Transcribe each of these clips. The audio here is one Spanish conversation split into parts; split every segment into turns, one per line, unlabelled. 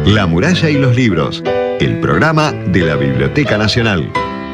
La muralla y los libros, el programa de la Biblioteca Nacional.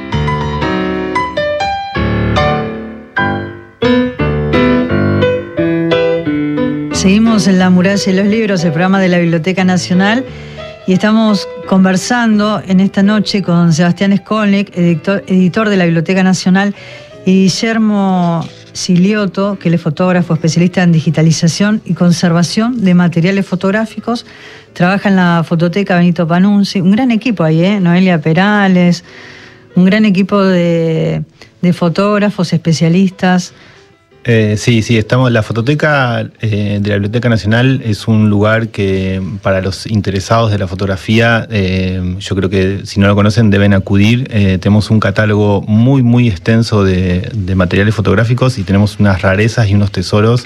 Seguimos en La muralla y los libros, el programa de la Biblioteca Nacional, y estamos conversando en esta noche con Sebastián Skolnick, editor de la Biblioteca Nacional, y Guillermo Silioto, que él es fotógrafo, especialista en digitalización y conservación de materiales fotográficos. Trabaja en la Fototeca Benito Panunzi. Un gran equipo ahí, Noelia Perales, un gran equipo de fotógrafos, especialistas.
Sí, estamos. La Fototeca de la Biblioteca Nacional es un lugar que para los interesados de la fotografía, yo creo que si no lo conocen deben acudir. Tenemos un catálogo muy extenso de materiales fotográficos y tenemos unas rarezas y unos tesoros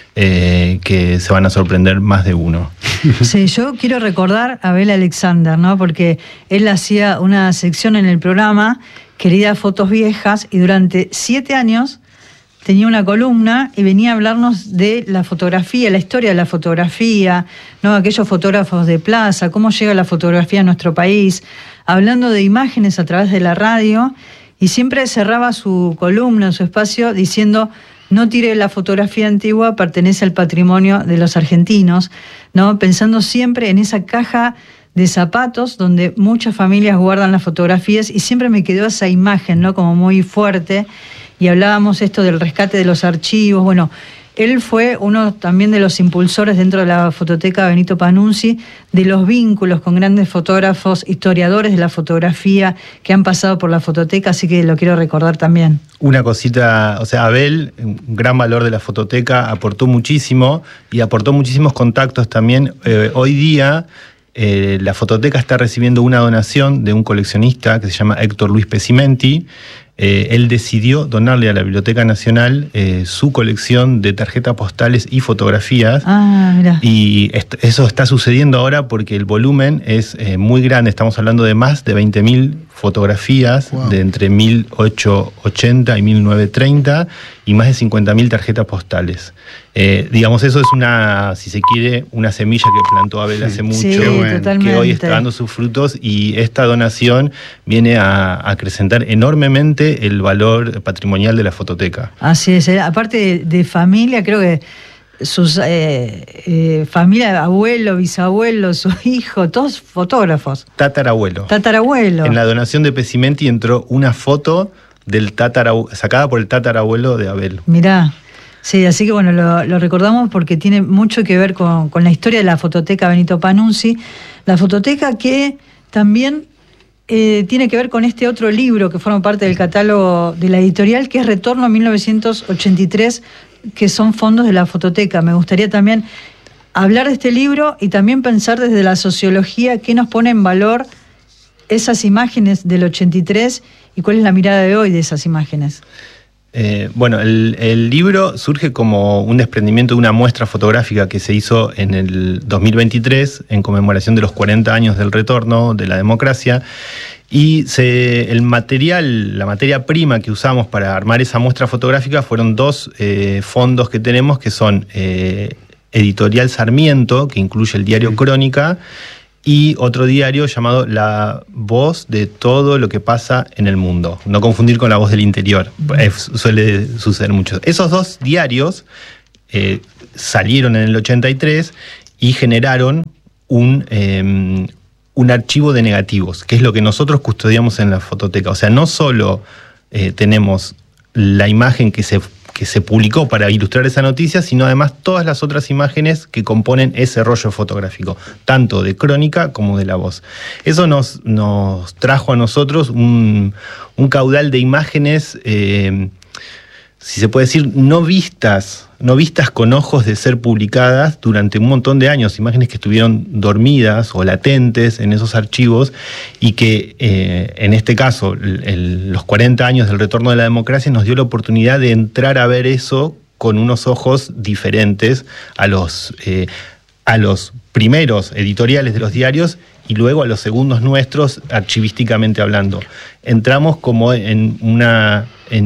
que se van a sorprender más de uno.
Sí, yo quiero recordar a Abel Alexander, ¿no? Porque él hacía una sección en el programa, Queridas Fotos Viejas, y durante 7 años tenía una columna y venía a hablarnos de la fotografía, la historia de la fotografía, ¿no? Aquellos fotógrafos de plaza, cómo llega la fotografía a nuestro país, hablando de imágenes a través de la radio, y siempre cerraba su columna, su espacio, diciendo: no tire la fotografía antigua, pertenece al patrimonio de los argentinos, ¿no? Pensando siempre en esa caja de zapatos donde muchas familias guardan las fotografías, y siempre me quedó esa imagen, ¿no? Como muy fuerte. Y hablábamos esto del rescate de los archivos. Bueno, él fue uno también de los impulsores dentro de la Fototeca Benito Panunzi de los vínculos con grandes fotógrafos, historiadores de la fotografía que han pasado por la Fototeca, así que lo quiero recordar también. Una cosita,
o sea, Abel, un gran valor de la Fototeca, aportó muchísimo y aportó muchísimos contactos también. Hoy día la Fototeca está recibiendo una donación de un coleccionista que se llama Héctor Luis Pesimenti. Él decidió donarle a la Biblioteca Nacional su colección de tarjetas postales y fotografías.
Mira.
Y eso está sucediendo ahora porque el volumen es muy grande. Estamos hablando de más de 20.000 fotografías, wow, de entre 1880 y 1930 y más de 50.000 tarjetas postales. Digamos, eso es si se quiere, una semilla que plantó Abel hace mucho,
sí,
que hoy está dando sus frutos, y esta donación viene a acrecentar enormemente el valor patrimonial de la Fototeca.
Así es, aparte de familia, creo que sus familia, abuelo, bisabuelo, su hijo, todos fotógrafos.
Tatarabuelo. En la donación de Pesimenti entró una foto del sacada por el tatarabuelo de Abel.
Mirá. Sí, así que bueno, lo recordamos porque tiene mucho que ver con la historia de la Fototeca Benito Panunzi. La Fototeca que también tiene que ver con este otro libro que forma parte del catálogo de la editorial, que es Retorno a 1983, que son fondos de la Fototeca. Me gustaría también hablar de este libro y también pensar desde la sociología qué nos pone en valor esas imágenes del 83 y cuál es la mirada de hoy de esas imágenes.
Bueno, el libro surge como un desprendimiento de una muestra fotográfica que se hizo en el 2023 en conmemoración de los 40 años del retorno de la democracia, y la materia prima que usamos para armar esa muestra fotográfica fueron 2 fondos que tenemos, que son Editorial Sarmiento, que incluye el diario Crónica, y otro diario llamado La Voz de todo lo que pasa en el mundo. No confundir con La Voz del Interior, suele suceder mucho. Esos 2 diarios salieron en el 83 y generaron un archivo de negativos, que es lo que nosotros custodiamos en la Fototeca. O sea, no solo tenemos la imagen que se publicó para ilustrar esa noticia, sino además todas las otras imágenes que componen ese rollo fotográfico, tanto de Crónica como de La Voz. Eso nos trajo a nosotros un caudal de imágenes, si se puede decir, no vistas con ojos de ser publicadas durante un montón de años, imágenes que estuvieron dormidas o latentes en esos archivos, y que en este caso los 40 años del retorno de la democracia nos dio la oportunidad de entrar a ver eso con unos ojos diferentes a los primeros editoriales de los diarios y luego a los segundos nuestros, archivísticamente hablando. Entramos como en una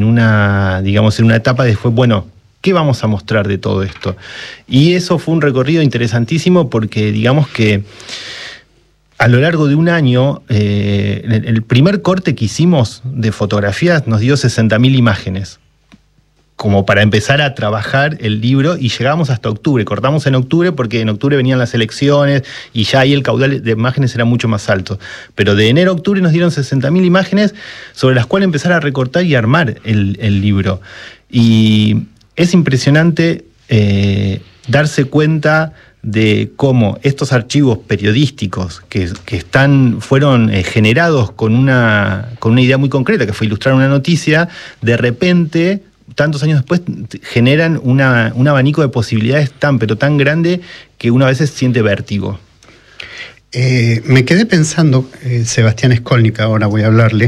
etapa después, bueno, ¿qué vamos a mostrar de todo esto? Y eso fue un recorrido interesantísimo porque digamos que a lo largo de un año, el primer corte que hicimos de fotografías nos dio 60.000 imágenes, como para empezar a trabajar el libro, y llegamos hasta octubre. Cortamos en octubre porque en octubre venían las elecciones y ya ahí el caudal de imágenes era mucho más alto. Pero de enero a octubre nos dieron 60.000 imágenes sobre las cuales empezar a recortar y armar el libro. Y es impresionante darse cuenta de cómo estos archivos periodísticos que fueron generados con una idea muy concreta, que fue ilustrar una noticia, de repente, tantos años después, generan un abanico de posibilidades pero tan grande que uno a veces siente vértigo.
Me quedé pensando, Sebastián Skolnik, ahora voy a hablarle.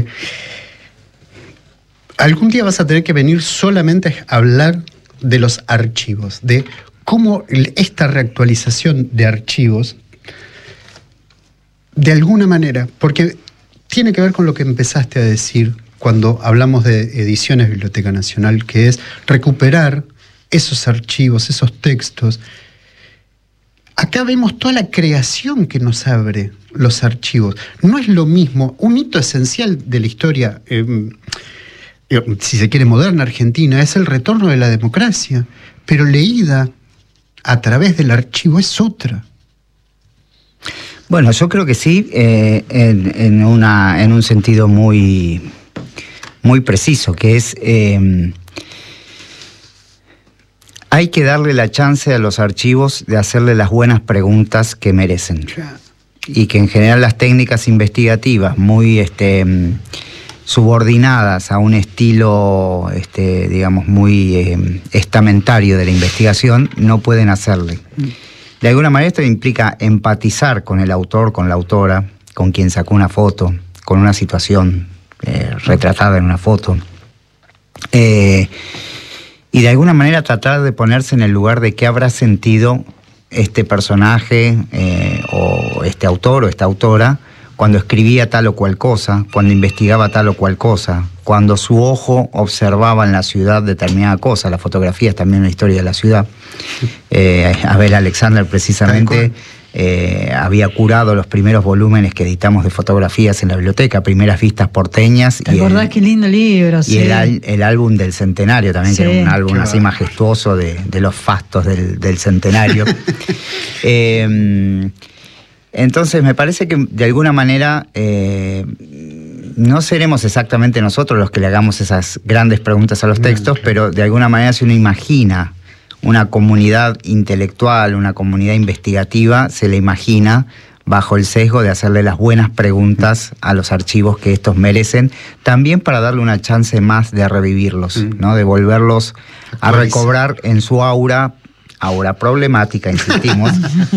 Algún día vas a tener que venir solamente a hablar de los archivos, de cómo esta reactualización de archivos, de alguna manera, porque tiene que ver con lo que empezaste a decir cuando hablamos de Ediciones Biblioteca Nacional, que es recuperar esos archivos, esos textos. Acá vemos toda la creación que nos abre los archivos. No es lo mismo, un hito esencial de la historia, si se quiere, moderna argentina, es el retorno de la democracia, pero leída a través del archivo es otra.
Bueno, yo creo que sí, en un sentido muy preciso, que es hay que darle la chance a los archivos de hacerle las buenas preguntas que merecen. Claro. Y que en general las técnicas investigativas muy subordinadas a un estilo, digamos, muy estamentario de la investigación, no pueden hacerle. De alguna manera esto implica empatizar con el autor, con la autora, con quien sacó una foto, con una situación retratada en una foto. Y de alguna manera tratar de ponerse en el lugar de qué habrá sentido este personaje o este autor o esta autora cuando escribía tal o cual cosa, cuando investigaba tal o cual cosa, cuando su ojo observaba en la ciudad determinada cosa. La fotografía es también una historia de la ciudad. Abel Alexander precisamente había curado los primeros volúmenes que editamos de fotografías en la biblioteca, Primeras Vistas Porteñas.
¿Te acordás qué lindo libro?
Sí. Y el álbum del centenario también, sí, que era un álbum así majestuoso de los fastos del centenario. Entonces me parece que de alguna manera no seremos exactamente nosotros los que le hagamos esas grandes preguntas a los textos, pero de alguna manera si uno imagina una comunidad intelectual, una comunidad investigativa, se le imagina bajo el sesgo de hacerle las buenas preguntas a los archivos que estos merecen, también para darle una chance más de revivirlos, ¿no? De volverlos a recobrar en su aura problemática, insistimos,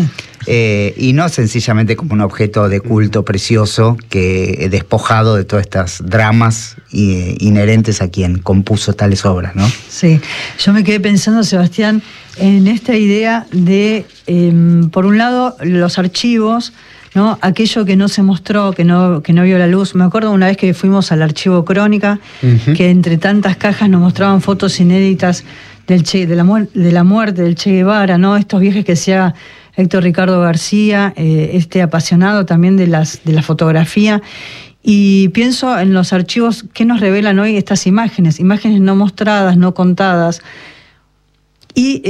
y no sencillamente como un objeto de culto precioso que despojado de todas estas dramas inherentes a quien compuso tales obras, ¿no?
Sí, yo me quedé pensando, Sebastián, en esta idea de, por un lado, los archivos, ¿no? Aquello que no se mostró, que no vio la luz. Me acuerdo una vez que fuimos al archivo Crónica, que entre tantas cajas nos mostraban fotos inéditas de la muerte del Che Guevara, ¿no? Estos viajes que hacía Héctor Ricardo García, apasionado también de la fotografía. Y pienso en los archivos que nos revelan hoy estas imágenes no mostradas, no contadas. Y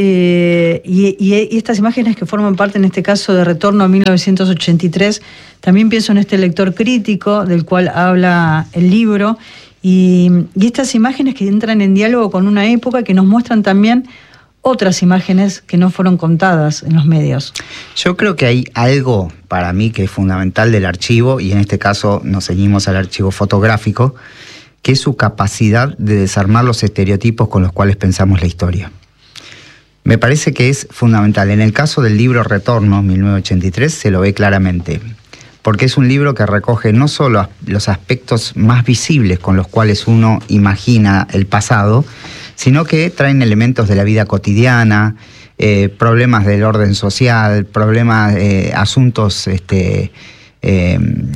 estas imágenes que forman parte, en este caso, de Retorno a 1983, también pienso en este lector crítico del cual habla el libro, y estas imágenes que entran en diálogo con una época, que nos muestran también otras imágenes que no fueron contadas en los medios.
Yo creo que hay algo para mí que es fundamental del archivo, y en este caso nos ceñimos al archivo fotográfico, que es su capacidad de desarmar los estereotipos con los cuales pensamos la historia. Me parece que es fundamental. En el caso del libro Retorno, 1983, se lo ve claramente, porque es un libro que recoge no solo los aspectos más visibles con los cuales uno imagina el pasado, sino que traen elementos de la vida cotidiana, problemas del orden social, problemas, asuntos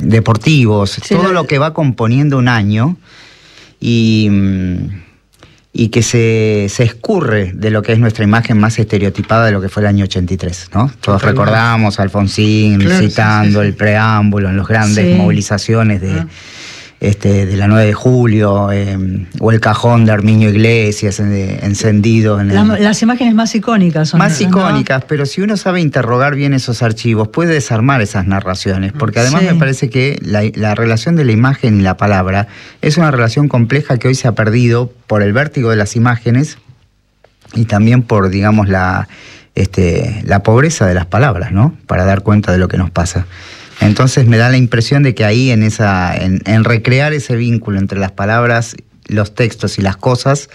deportivos, sí, todo lo que va componiendo un año. Y y que se escurre de lo que es nuestra imagen más estereotipada de lo que fue el año 83, ¿no? Todos recordamos a Alfonsín citando el preámbulo en las grandes movilizaciones de la 9 de julio, o el cajón de Arminio Iglesias encendido.
Las imágenes más icónicas son
más icónicas, ¿no? Pero si uno sabe interrogar bien esos archivos, puede desarmar esas narraciones, porque además me parece que la relación de la imagen y la palabra es una relación compleja que hoy se ha perdido por el vértigo de las imágenes y también por, digamos, la pobreza de las palabras, ¿no? Para dar cuenta de lo que nos pasa. Entonces me da la impresión de que ahí en recrear ese vínculo entre las palabras, los textos y las cosas,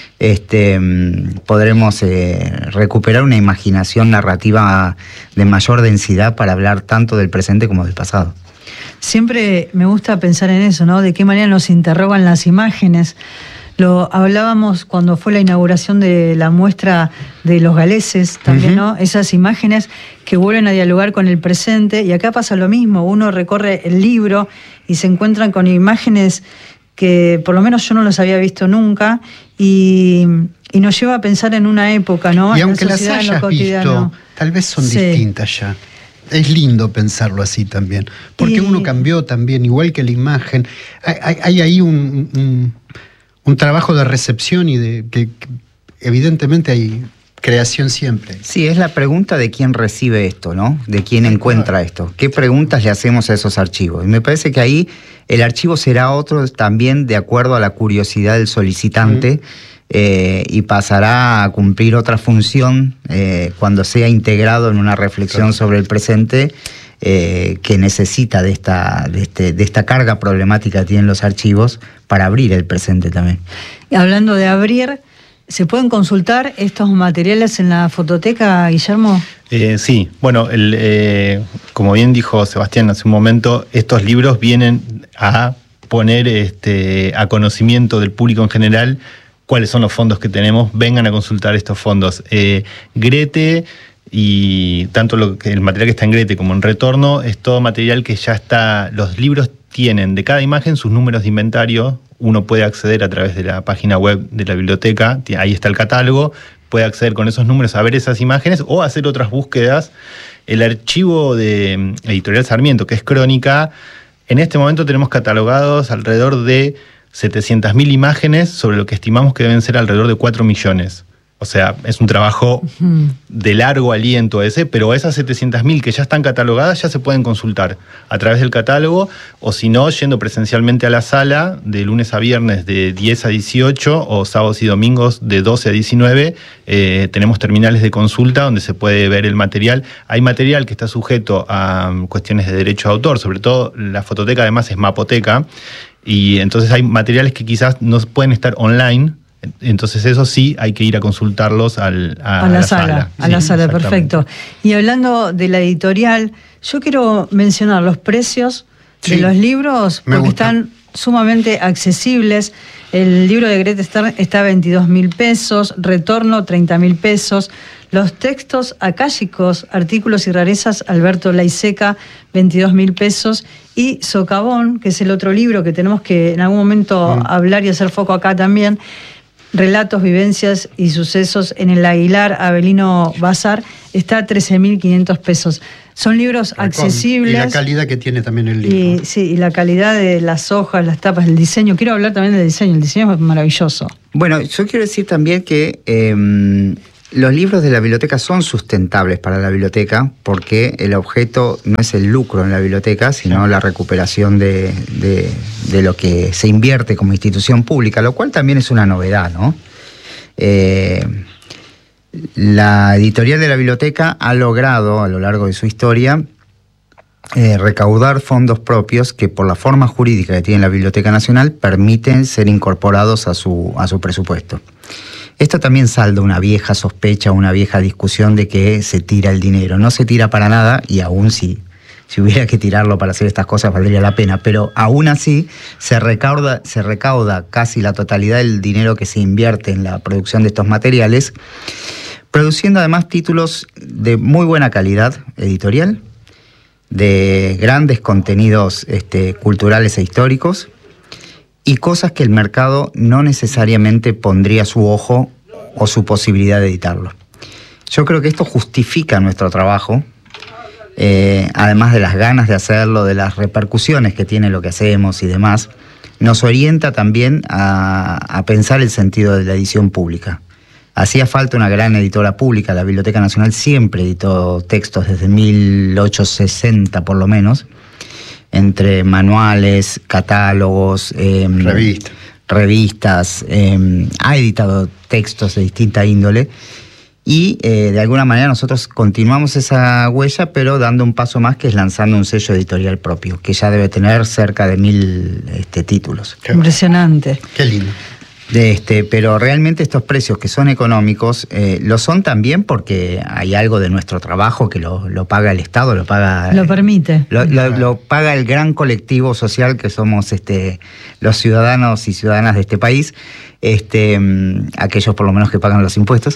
podremos recuperar una imaginación narrativa de mayor densidad para hablar tanto del presente como del pasado.
Siempre me gusta pensar en eso, ¿no? De qué manera nos interrogan las imágenes. Lo hablábamos cuando fue la inauguración de la muestra de los galeses también, ¿no? Esas imágenes que vuelven a dialogar con el presente, y acá pasa lo mismo. Uno recorre el libro y se encuentran con imágenes que por lo menos yo no los había visto nunca, y nos lleva a pensar en una época, ¿no?
Y aunque las hayas visto, tal vez son distintas ya. Es lindo pensarlo así también, porque uno cambió también, igual que la imagen. Hay ahí un trabajo de recepción y de que evidentemente hay creación siempre.
Sí, es la pregunta de quién recibe esto, ¿no? De quién encuentra esto. ¿Qué preguntas le hacemos a esos archivos? Y me parece que ahí el archivo será otro también de acuerdo a la curiosidad del solicitante, y pasará a cumplir otra función cuando sea integrado en una reflexión sobre el presente, que necesita de esta carga problemática que tienen los archivos para abrir el presente también.
Y hablando de abrir, ¿se pueden consultar estos materiales en la fototeca, Guillermo?
Sí, bueno, como bien dijo Sebastián hace un momento, estos libros vienen a poner a conocimiento del público en general cuáles son los fondos que tenemos. Vengan a consultar estos fondos. Grete, y tanto el material que está en Grete como en Retorno es todo material que ya está. Los libros tienen de cada imagen sus números de inventario. Uno puede acceder a través de la página web de la biblioteca, ahí está el catálogo, puede acceder con esos números a ver esas imágenes o hacer otras búsquedas. El archivo de Editorial Sarmiento, que es Crónica, en este momento tenemos catalogados alrededor de 700.000 imágenes, sobre lo que estimamos que deben ser alrededor de 4 millones. O sea, es un trabajo de largo aliento ese, pero esas 700.000 que ya están catalogadas ya se pueden consultar a través del catálogo, o si no, yendo presencialmente a la sala de lunes a viernes de 10 a 18 o sábados y domingos de 12 a 19. Tenemos terminales de consulta donde se puede ver el material. Hay material que está sujeto a cuestiones de derecho de autor, sobre todo la fototeca además es mapoteca, y entonces hay materiales que quizás no pueden estar online. Entonces eso sí, hay que ir a consultarlos a la sala.
A la sala, perfecto. Y hablando de la editorial, yo quiero mencionar los precios de los libros, porque están sumamente accesibles. El libro de Grete Stern está a 22.000 pesos, Retorno 30.000 pesos. Los textos acálicos, artículos y rarezas, Alberto Laiseca, 22.000 pesos. Y Socavón, que es el otro libro que tenemos que en algún momento hablar y hacer foco acá también, Relatos, vivencias y sucesos en el Aguilar Avelino Bazar, está a 13.500 pesos. Son libros accesibles.
Y la calidad que tiene también el libro.
Y la calidad de las hojas, las tapas, el diseño. Quiero hablar también del diseño. El diseño es maravilloso.
Bueno, yo quiero decir también que los libros de la biblioteca son sustentables para la biblioteca, porque el objeto no es el lucro en la biblioteca, sino la recuperación de lo que se invierte como institución pública, lo cual también es una novedad, ¿no? La editorial de la biblioteca ha logrado, a lo largo de su historia, recaudar fondos propios que, por la forma jurídica que tiene la Biblioteca Nacional, permiten ser incorporados a su presupuesto. Esto también salda una vieja sospecha, una vieja discusión de que se tira el dinero. No se tira para nada, y aún si hubiera que tirarlo para hacer estas cosas valdría la pena, pero aún así se recauda casi la totalidad del dinero que se invierte en la producción de estos materiales, produciendo además títulos de muy buena calidad editorial, de grandes contenidos culturales e históricos, y cosas que el mercado no necesariamente pondría su ojo o su posibilidad de editarlo. Yo creo que esto justifica nuestro trabajo, además de las ganas de hacerlo, de las repercusiones que tiene lo que hacemos y demás, nos orienta también a pensar el sentido de la edición pública. Hacía falta una gran editora pública. La Biblioteca Nacional siempre editó textos desde 1860 por lo menos, entre manuales, catálogos, revistas, ha editado textos de distinta índole y de alguna manera nosotros continuamos esa huella, pero dando un paso más, que es lanzando un sello editorial propio, que ya debe tener cerca de 1000 títulos.
Impresionante.
Qué lindo.
Pero realmente estos precios que son económicos, lo son también porque hay algo de nuestro trabajo que lo paga el Estado, lo
permite.
Lo paga el gran colectivo social que somos los ciudadanos y ciudadanas de este país, aquellos por lo menos que pagan los impuestos,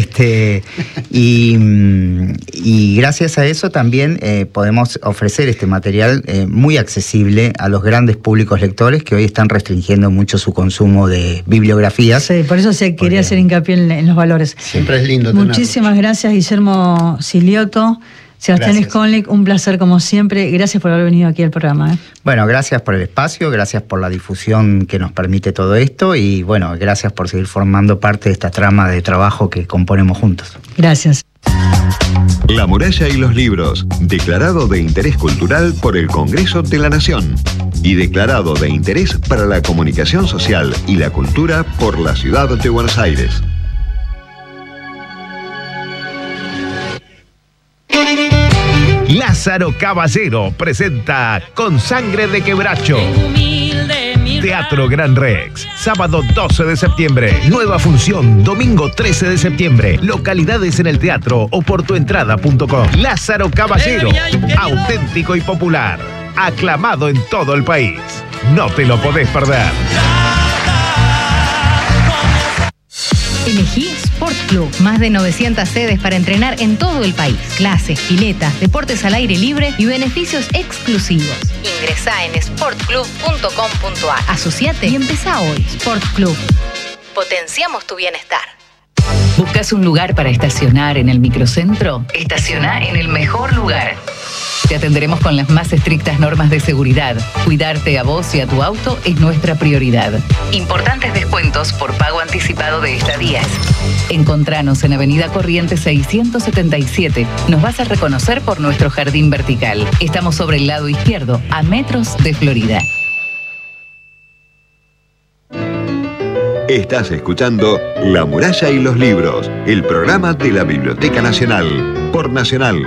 y gracias a eso también podemos ofrecer este material muy accesible a los grandes públicos lectores que hoy están restringiendo mucho su consumo de bibliografías.
Sí, por eso quería hacer hincapié en los valores.
Siempre es lindo.
Muchísimas gracias, Guillermo Silioto. Sebastián Skolnick, un placer como siempre. Gracias por haber venido aquí al programa.
Bueno, gracias por el espacio, gracias por la difusión que nos permite todo esto y bueno, gracias por seguir formando parte de esta trama de trabajo que componemos juntos.
Gracias.
La muralla y los libros, declarado de interés cultural por el Congreso de la Nación y declarado de interés para la comunicación social y la cultura por la Ciudad de Buenos Aires.
Lázaro Caballero presenta Con Sangre de Quebracho. Teatro Gran Rex, sábado 12 de septiembre, nueva función, domingo 13 de septiembre, localidades en el teatro o por tuentrada.com. Lázaro Caballero, auténtico y popular, aclamado en todo el país. No te lo podés perder.
Elegí Sport Club. Más de 900 sedes para entrenar en todo el país. Clases, piletas, deportes al aire libre y beneficios exclusivos. Ingresá en sportclub.com.ar. Asociate y empezá hoy. Sport Club. Potenciamos tu bienestar. ¿Buscas un lugar para estacionar en el microcentro? Estaciona en el mejor lugar. Te atenderemos con las más estrictas normas de seguridad. Cuidarte a vos y a tu auto es nuestra prioridad. Importantes descuentos por pago anticipado de estadías. Encontranos en Avenida Corrientes 677. Nos vas a reconocer por nuestro jardín vertical. Estamos sobre el lado izquierdo, a metros de Florida.
Estás escuchando La Muralla y los Libros, el programa de la Biblioteca Nacional, por Nacional.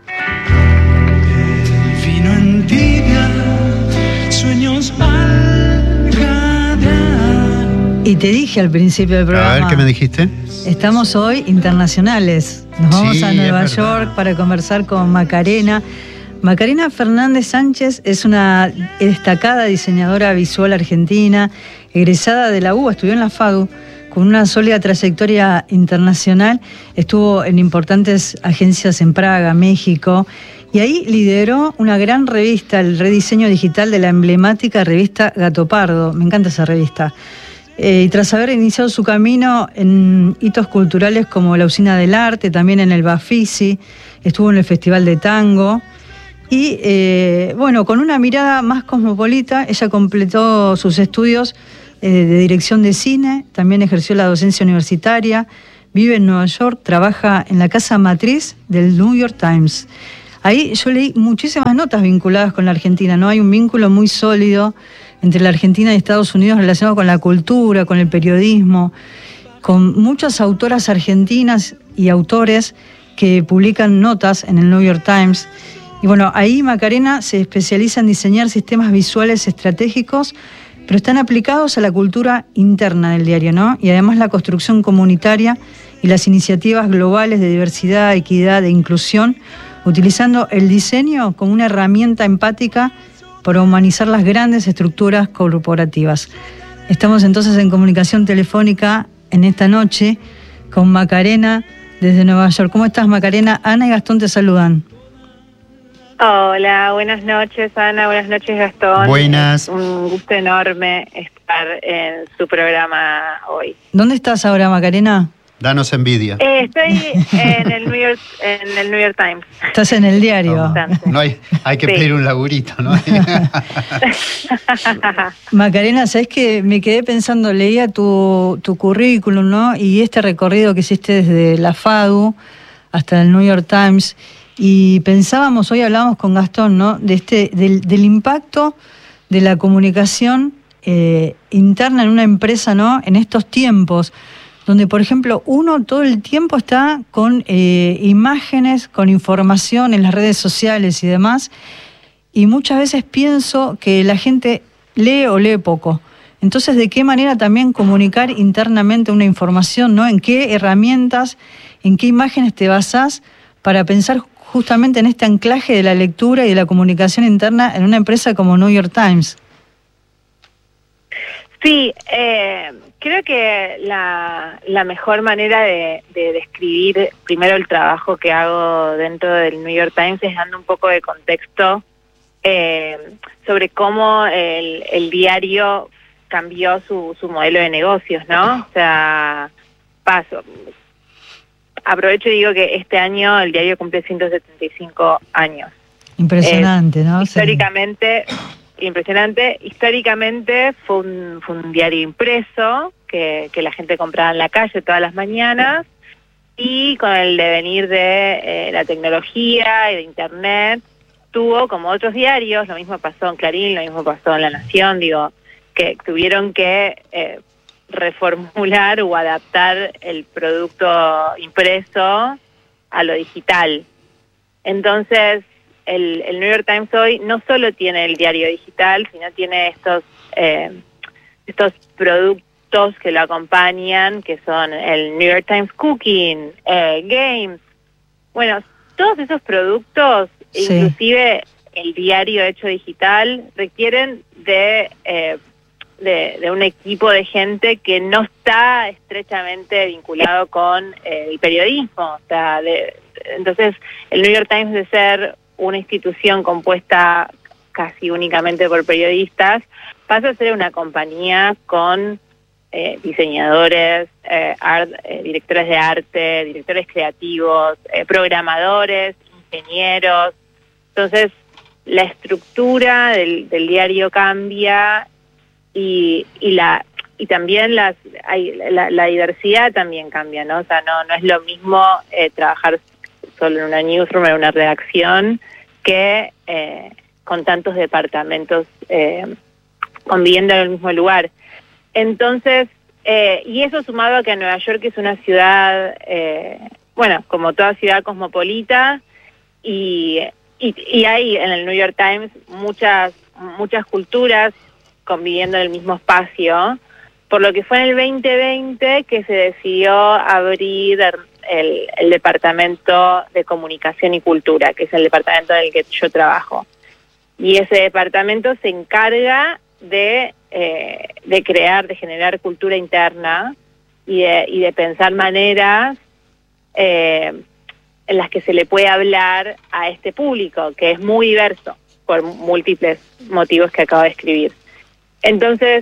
Y te dije al principio del programa.
A ver, ¿qué me dijiste?
Estamos hoy internacionales. Nos vamos a Nueva York para conversar con Macarena. Macarena Fernández Sánchez es una destacada diseñadora visual argentina, egresada de la UBA, estudió en la FADU, con una sólida trayectoria internacional. Estuvo en importantes agencias en Praga, México, y ahí lideró una gran revista, el rediseño digital de la emblemática revista Gato Pardo. Me encanta esa revista. Y tras haber iniciado su camino en hitos culturales como la Usina del Arte, también en el Bafisi, estuvo en el Festival de Tango. Y bueno, con una mirada más cosmopolita, ella completó sus estudios de dirección de cine, también ejerció la docencia universitaria, vive en Nueva York, trabaja en la casa matriz del New York Times. Ahí yo leí muchísimas notas vinculadas con la Argentina, ¿no? Hay un vínculo muy sólido entre la Argentina y Estados Unidos relacionado con la cultura, con el periodismo, con muchas autoras argentinas y autores que publican notas en el New York Times. Y bueno, ahí Macarena se especializa en diseñar sistemas visuales estratégicos, pero están aplicados a la cultura interna del diario, ¿no? Y además la construcción comunitaria y las iniciativas globales de diversidad, equidad e inclusión, utilizando el diseño como una herramienta empática para humanizar las grandes estructuras corporativas. Estamos entonces en comunicación telefónica en esta noche con Macarena desde Nueva York. ¿Cómo estás, Macarena? Ana y Gastón te saludan.
Hola, buenas noches, Ana, buenas noches, Gastón.
Buenas.
Un gusto enorme en su programa hoy.
¿Dónde estás ahora, Macarena?
Danos envidia.
Estoy en el New York Times.
Estás en el diario.
No hay que pedir un laburito, ¿no?
Macarena, ¿sabés que me quedé pensando, leía tu currículum, ¿no? Y este recorrido que hiciste desde la FADU hasta el New York Times, y pensábamos, hoy hablábamos con Gastón, ¿no? Del impacto de la comunicación interna en una empresa, ¿no? En estos tiempos, donde, por ejemplo, uno todo el tiempo está con imágenes, con información en las redes sociales y demás, y muchas veces pienso que la gente lee o lee poco. Entonces, ¿de qué manera también comunicar internamente una información, ¿no? ¿En qué herramientas, en qué imágenes te basás para pensar justamente en este anclaje de la lectura y de la comunicación interna en una empresa como New York Times?
Sí, creo que la mejor manera de describir primero el trabajo que hago dentro del New York Times es dando un poco de contexto sobre cómo el diario cambió su modelo de negocios, ¿no? O sea, aprovecho y digo que este año el diario cumple 175 años.
Impresionante, ¿no?
Históricamente... Impresionante. Históricamente fue un diario impreso que la gente compraba en la calle todas las mañanas, y con el devenir de la tecnología y de Internet tuvo, como otros diarios, lo mismo pasó en Clarín, lo mismo pasó en La Nación, que tuvieron que reformular o adaptar el producto impreso a lo digital. Entonces, el New York Times hoy no solo tiene el diario digital, sino tiene estos productos que lo acompañan, que son el New York Times Cooking, Games. Bueno, todos esos productos, sí, inclusive el diario hecho digital, requieren de un equipo de gente que no está estrechamente vinculado con el periodismo. O sea, entonces el New York Times, de ser una institución compuesta casi únicamente por periodistas, pasa a ser una compañía con diseñadores, directores de arte, directores creativos, programadores, ingenieros. Entonces, la estructura del diario cambia, y también la diversidad también cambia, ¿no? O sea, no es lo mismo trabajar solo en una newsroom, en una redacción, que con tantos departamentos conviviendo en el mismo lugar. Entonces, y eso sumado a que Nueva York es una ciudad, bueno, como toda ciudad cosmopolita, y hay en el New York Times muchas culturas conviviendo en el mismo espacio, por lo que fue en el 2020 que se decidió abrir el Departamento de Comunicación y Cultura, que es el departamento en el que yo trabajo. Y ese departamento se encarga de crear, de generar cultura interna y de pensar maneras en las que se le puede hablar a este público, que es muy diverso por múltiples motivos que acabo de escribir. Entonces,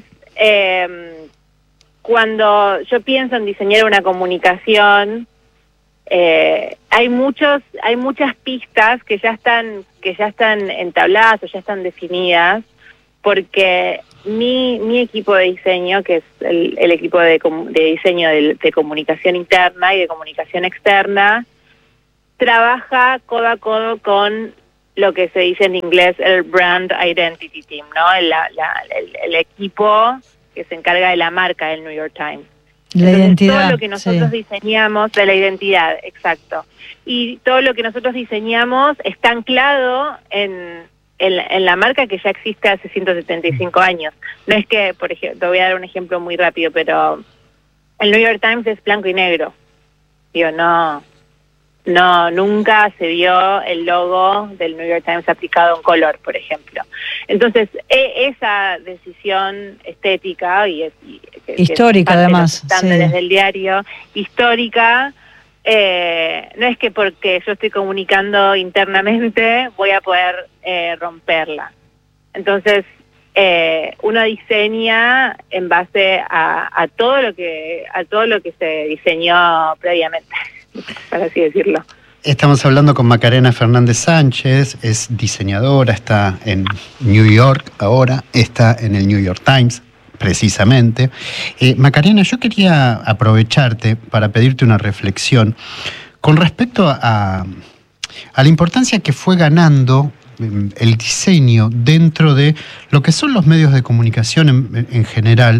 cuando yo pienso en diseñar una comunicación, hay muchas pistas que ya están entabladas o ya están definidas, porque mi equipo de diseño, que es el equipo de diseño de comunicación interna y de comunicación externa, trabaja codo a codo con lo que se dice en inglés el Brand Identity Team, ¿no? El equipo que se encarga de la marca del New York Times.
La identidad.
Todo lo que nosotros diseñamos, de la identidad, exacto. Y todo lo que nosotros diseñamos está anclado en la marca que ya existe hace 175 años. No es que, por ejemplo, te voy a dar un ejemplo muy rápido, pero el New York Times es blanco y negro. Digo, no, nunca se vio el logo del New York Times aplicado en color, por ejemplo. Entonces, esa decisión estética
histórica,
que
además,
desde el diario, histórica, no es que porque yo estoy comunicando internamente voy a poder romperla. Entonces, uno diseña en base a todo lo que se diseñó previamente, para así decirlo.
Estamos hablando con Macarena Fernández Sánchez, es diseñadora, está en New York ahora, está en el New York Times, precisamente. Macarena, yo quería aprovecharte para pedirte una reflexión con respecto a la importancia que fue ganando el diseño dentro de lo que son los medios de comunicación en general.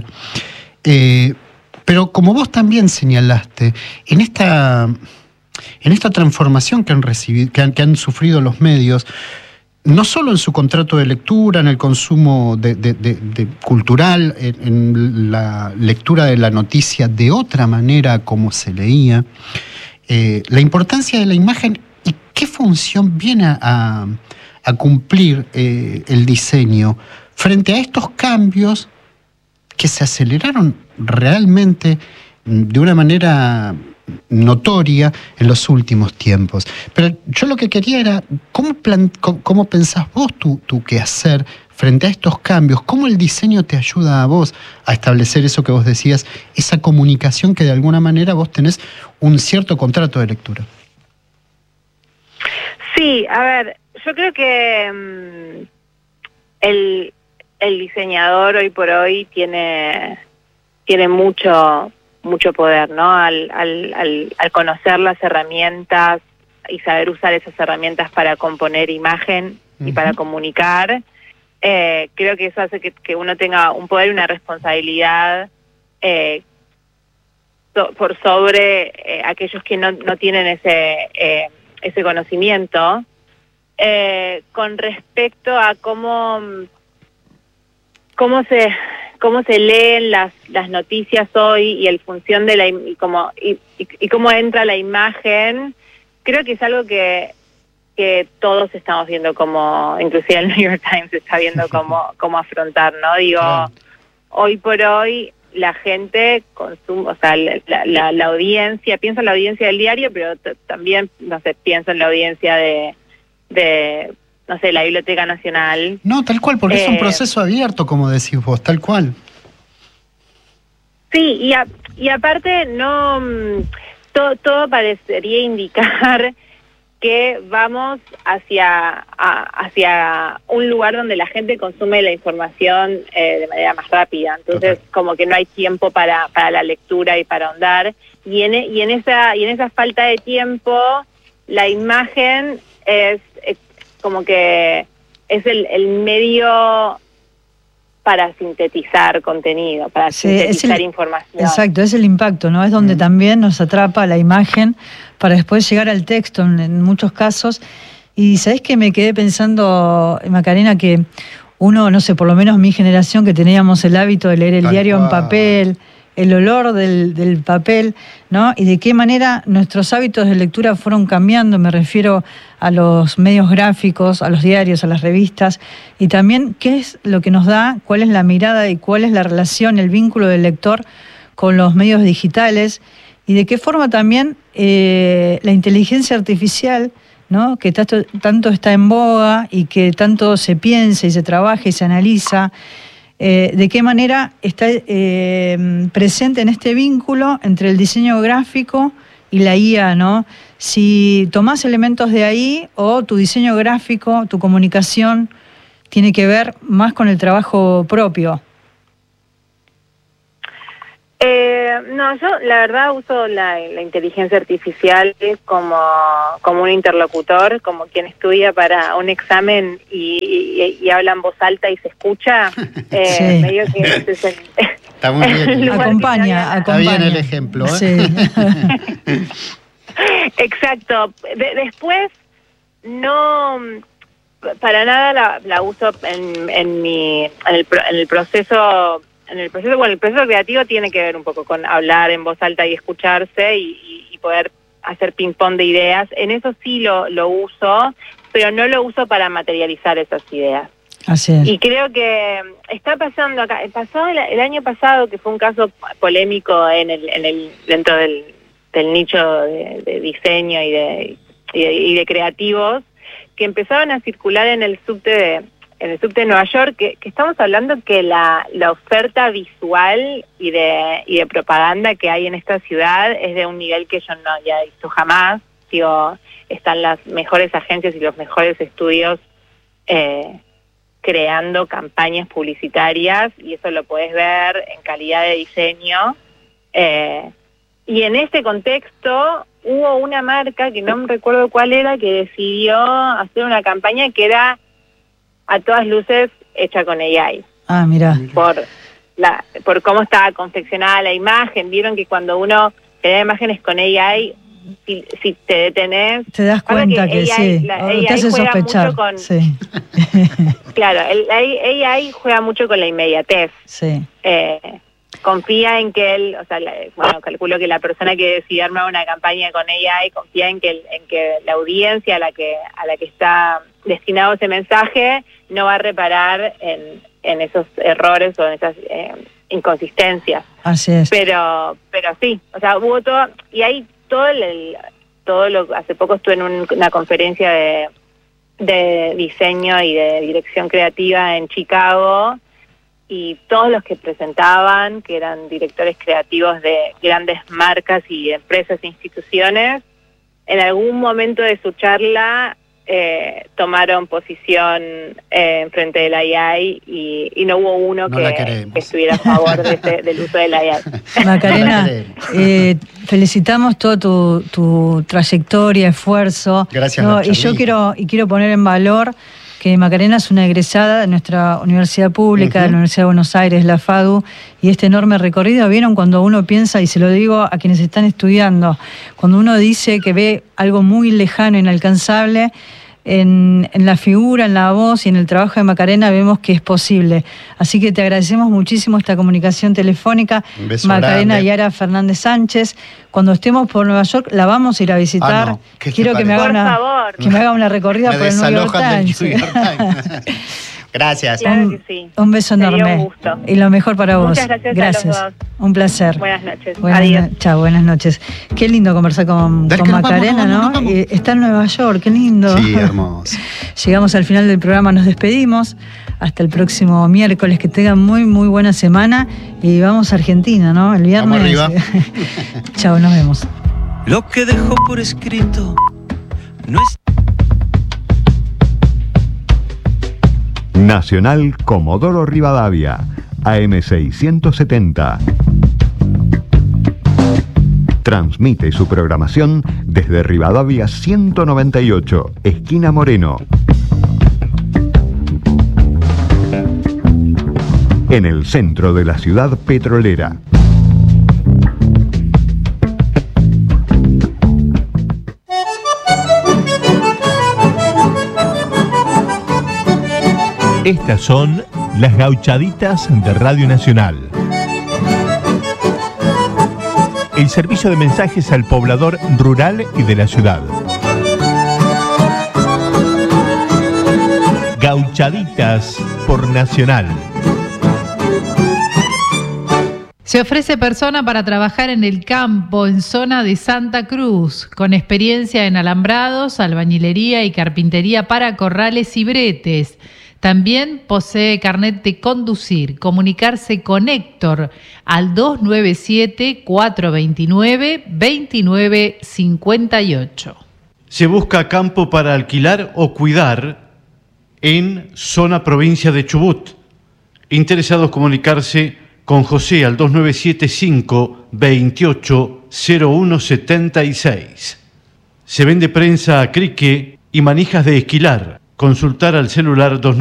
Pero como vos también señalaste, en esta transformación que han recibido, que han sufrido los medios, no solo en su contrato de lectura, en el consumo de cultural, en la lectura de la noticia de otra manera como se leía, la importancia de la imagen y qué función viene a cumplir el diseño frente a estos cambios que se aceleraron realmente de una manera notoria en los últimos tiempos. Pero yo lo que quería era, ¿cómo pensás vos tu quehacer frente a estos cambios? ¿Cómo el diseño te ayuda a vos a establecer eso que vos decías, esa comunicación que de alguna manera vos tenés un cierto contrato de lectura?
Sí, a ver, yo creo que el diseñador hoy por hoy tiene mucho poder, ¿no? Al conocer las herramientas y saber usar esas herramientas para componer imagen y para comunicar, creo que eso hace que uno tenga un poder y una responsabilidad por sobre aquellos que no tienen ese conocimiento, con respecto a cómo se leen las noticias hoy y el función de y cómo entra la imagen. Creo que es algo que todos estamos viendo, como inclusive el New York Times está viendo cómo afrontar, ¿no? Digo, claro. Hoy por hoy la gente consume, o sea, la audiencia, pienso en la audiencia del diario, pero también, no sé, pienso en la audiencia de no sé, la Biblioteca Nacional.
No, tal cual, porque es un proceso abierto, como decís vos, tal cual. Sí,
y aparte no todo parecería indicar que vamos hacia un lugar donde la gente consume la información de manera más rápida. Entonces, como que no hay tiempo para la lectura y para ahondar. Y en esa falta de tiempo, la imagen es como que es el medio para sintetizar contenido, para sintetizar información.
Exacto, es el impacto, ¿no? Es donde también nos atrapa la imagen para después llegar al texto en muchos casos. Y ¿sabés qué? Me quedé pensando, Macarena, que uno, no sé, por lo menos mi generación, que teníamos el hábito de leer el diario en papel, el olor del papel, ¿no? Y de qué manera nuestros hábitos de lectura fueron cambiando, me refiero a los medios gráficos, a los diarios, a las revistas, y también qué es lo que nos da, cuál es la mirada y cuál es la relación, el vínculo del lector con los medios digitales, y de qué forma también la inteligencia artificial, ¿no? Que tanto está en boga y que tanto se piensa y se trabaja y se analiza, de qué manera está presente en este vínculo entre el diseño gráfico y la IA, ¿no? Si tomás elementos de ahí o tu diseño gráfico, tu comunicación, tiene que ver más con el trabajo propio.
No, yo la verdad uso la inteligencia artificial como un interlocutor, como quien estudia para un examen y habla en voz alta y se escucha. Sí. Medio que ese es
está muy bien.
Acompaña.
Está bien el ejemplo, ¿eh?
Sí.
Exacto. Después, no para nada la uso en el proceso. El proceso creativo tiene que ver un poco con hablar en voz alta y escucharse y poder hacer ping-pong de ideas. En eso sí lo uso, pero no lo uso para materializar esas ideas.
Así es.
Y creo que está pasando acá. Pasó el año pasado, que fue un caso polémico dentro del nicho de diseño y de creativos, que empezaban a circular en el subte el subte de Nueva York, que estamos hablando que la oferta visual y de propaganda que hay en esta ciudad es de un nivel que yo no había visto jamás. Digo, están las mejores agencias y los mejores estudios creando campañas publicitarias, y eso lo podés ver en calidad de diseño. Y en este contexto hubo una marca, que no me recuerdo cuál era, que decidió hacer una campaña que era a todas luces hecha con AI.
Ah, mira.
Por cómo estaba confeccionada la imagen. Vieron que cuando uno crea imágenes con AI, si te detenés,
te das cuenta que sí,
AI
te hace
juega
sospechar.
mucho con,
sí.
Claro, el AI juega mucho con la inmediatez.
Sí.
Confía en que él, calculo que la persona que decide armar una campaña con AI confía en que la audiencia a la que está destinado ese mensaje no va a reparar en esos errores o en esas inconsistencias.
Así es.
Pero sí, hubo todo, y hay hace poco estuve en una conferencia de diseño y de dirección creativa en Chicago, y todos los que presentaban, que eran directores creativos de grandes marcas y empresas e instituciones, en algún momento de su charla tomaron posición frente de la AI, y no hubo uno que estuviera a favor del uso de la AI.
Macarena, felicitamos toda tu trayectoria, esfuerzo.
Gracias.
Y yo quiero poner en valor que Macarena es una egresada de nuestra universidad pública, de la Universidad de Buenos Aires, la FADU, y este enorme recorrido. ¿Vieron cuando uno piensa, y se lo digo a quienes están estudiando, cuando uno dice que ve algo muy lejano, inalcanzable, en la figura, en la voz y en el trabajo de Macarena vemos que es posible? Así que te agradecemos muchísimo esta comunicación telefónica.
Un beso
Macarena
grande.
Yara Fernández Sánchez. Cuando estemos por Nueva York la vamos a ir a visitar. Quiero que me haga una recorrida por el New York Times.
Gracias.
Claro que sí.
Un beso enorme.
Sería un gusto.
Y lo mejor para vos.
Muchas gracias a los dos.
Un placer.
Buenas noches. Adiós.
Chao, buenas noches. Qué lindo conversar con Macarena, ¿no? Está en Nueva York, qué lindo.
Sí, hermoso.
Llegamos al final del programa, nos despedimos. Hasta el próximo miércoles, que tengan muy, muy buena semana. Y vamos a Argentina, ¿no? El viernes.
Vamos arriba.
Chao, nos vemos.
Lo que dejó por escrito no es...
Nacional Comodoro Rivadavia, AM670. Transmite su programación desde Rivadavia 198, esquina Moreno. En el centro de la ciudad petrolera.
Estas son las gauchaditas de Radio Nacional. El servicio de mensajes al poblador rural y de la ciudad. Gauchaditas por Nacional.
Se ofrece persona para trabajar en el campo, en zona de Santa Cruz, con experiencia en alambrados, albañilería y carpintería para corrales y bretes. También posee carnet de conducir. Comunicarse con Héctor al 297-429-2958.
Se busca campo para alquilar o cuidar en zona provincia de Chubut. Interesados comunicarse con José al 2975-280176. Se vende prensa a crique y manijas de esquilar. Consultar al celular